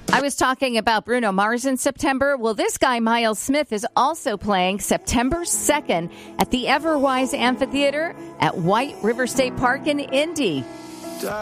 I was talking about Bruno Mars in September. Well, this guy, Miles Smith, is also playing September 2nd at the Everwise Amphitheater at White River State Park in Indy.